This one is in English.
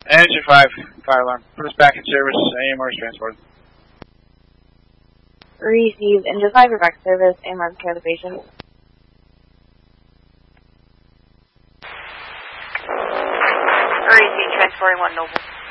Engine 5, fire alarm. Put us back in service. AMR is transported. Receive. Engine 5, we're back to service. AMR is care of the patient. Receive, transporting 1 Noble.